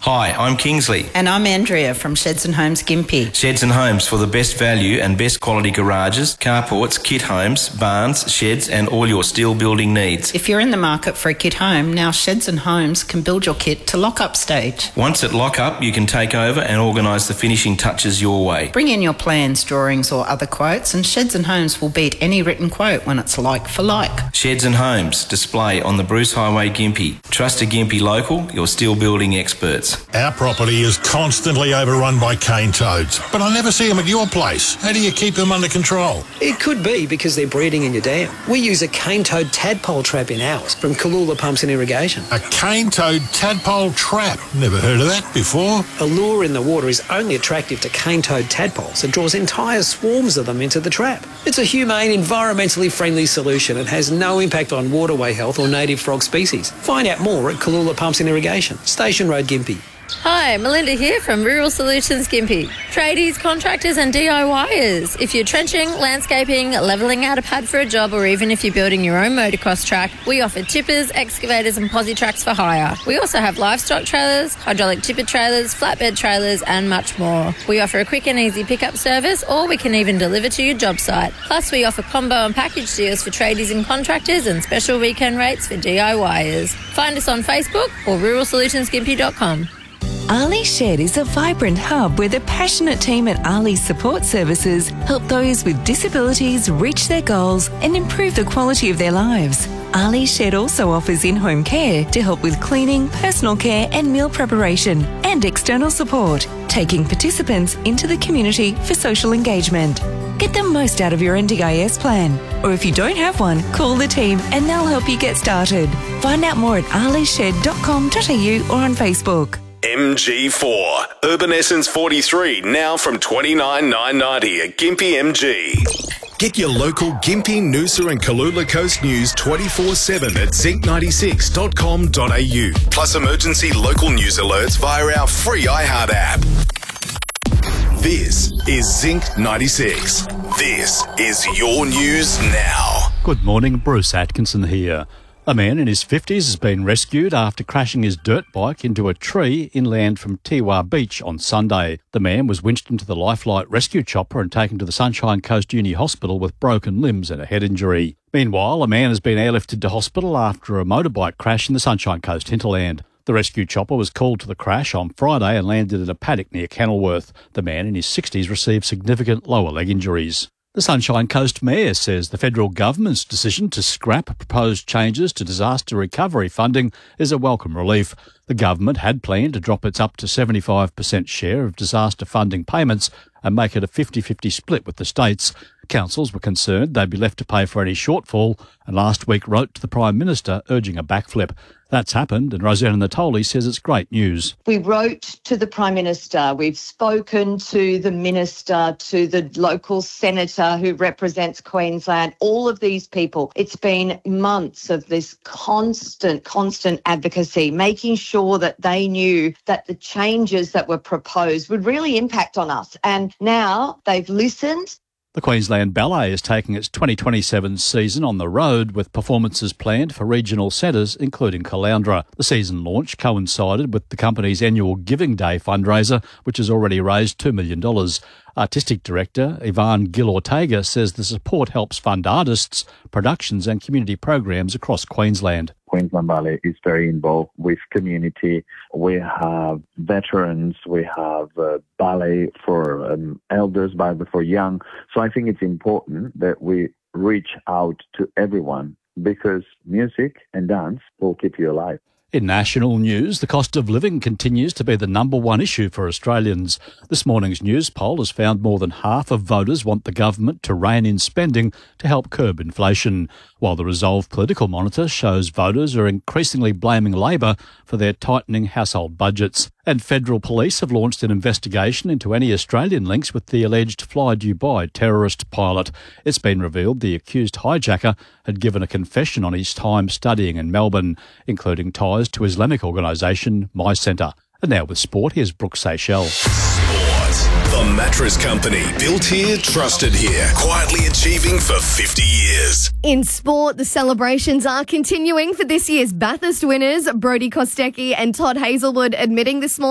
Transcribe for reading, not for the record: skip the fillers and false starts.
Hi, I'm Kingsley. And I'm Andrea from Sheds and Homes Gympie. Sheds and Homes for the best value and best quality garages, carports, kit homes, barns, sheds and all your steel building needs. If you're in the market for a kit home, now Sheds and Homes can build your kit to lock-up stage. Once at lock-up, you can take over and organise the finishing touches your way. Bring in your plans, drawings or other quotes and Sheds and Homes will beat any written quote when it's like for like. Sheds and Homes, display on the Bruce Highway Gympie. Trust a Gympie local, your steel building experts. Our property is constantly overrun by cane toads, but I never see them at your place. How do you keep them under control? It could be because they're breeding in your dam. We use a cane toad tadpole trap in ours from Kalula Pumps and Irrigation. A cane toad tadpole trap? Never heard of that before. A lure in the water is only attractive to cane toad tadpoles and draws entire swarms of them into the trap. It's a humane, environmentally friendly solution and has no impact on waterway health or native frog species. Find out more at Kalula Pumps and Irrigation, Station Road, Gympie. Hi, Melinda here from Rural Solutions Gympie. Tradies, contractors and DIYers. If you're trenching, landscaping, levelling out a pad for a job or even if you're building your own motocross track, we offer tippers, excavators and posi tracks for hire. We also have livestock trailers, hydraulic tipper trailers, flatbed trailers and much more. We offer a quick and easy pickup service or we can even deliver to your job site. Plus we offer combo and package deals for tradies and contractors and special weekend rates for DIYers. Find us on Facebook or ruralsolutionsgympie.com. Ali Shed is a vibrant hub where the passionate team at Ali Support Services help those with disabilities reach their goals and improve the quality of their lives. Ali Shed also offers in-home care to help with cleaning, personal care and meal preparation and external support, taking participants into the community for social engagement. Get the most out of your NDIS plan. Or if you don't have one, call the team and they'll help you get started. Find out more at alished.com.au or on Facebook. MG4. Urban Essence 43, now from $29,990 at Gympie MG. Get your local Gympie, Noosa and Kalula Coast news 24/7 at zinc96.com.au. Plus emergency local news alerts via our free iHeart app. This is Zinc 96. This is your news now. Good morning, Bruce Atkinson here. A man in his 50s has been rescued after crashing his dirt bike into a tree inland from Tiwa Beach on Sunday. The man was winched into the Lifelight rescue chopper and taken to the Sunshine Coast Uni Hospital with broken limbs and a head injury. Meanwhile, a man has been airlifted to hospital after a motorbike crash in the Sunshine Coast hinterland. The rescue chopper was called to the crash on Friday and landed at a paddock near Kenilworth. The man in his 60s received significant lower leg injuries. The Sunshine Coast Mayor says the federal government's decision to scrap proposed changes to disaster recovery funding is a welcome relief. The government had planned to drop its up to 75% share of disaster funding payments and make it a 50-50 split with the states. Councils were concerned they'd be left to pay for any shortfall and last week wrote to the Prime Minister urging a backflip. That's happened and Rosanna Natoli says it's great news. We wrote to the Prime Minister, we've spoken to the Minister, to the local senator who represents Queensland, all of these people. It's been months of this constant advocacy, making sure that they knew that the changes that were proposed would really impact on us. And now they've listened. The Queensland Ballet is taking its 2027 season on the road with performances planned for regional centres, including Caloundra. The season launch coincided with the company's annual Giving Day fundraiser, which has already raised $2 million. Artistic Director Ivan Gil-Ortega says the support helps fund artists, productions and community programs across Queensland. Queensland Ballet is very involved with community. We have veterans, we have ballet for elders, ballet for young. So I think it's important that we reach out to everyone because music and dance will keep you alive. In national news, the cost of living continues to be the number one issue for Australians. This morning's news poll has found more than half of voters want the government to rein in spending to help curb inflation, while the Resolve Political Monitor shows voters are increasingly blaming Labor for their tightening household budgets. And federal police have launched an investigation into any Australian links with the alleged Fly Dubai terrorist pilot. It's been revealed the accused hijacker had given a confession on his time studying in Melbourne, including ties to Islamic organisation My Centre. And now with sport, here's Brooke Seychelles. The Mattress Company. Built here, trusted here. Quietly achieving for 50 years. In sport, the celebrations are continuing for this year's Bathurst winners, Brodie Kostecki and Todd Hazelwood, admitting this morning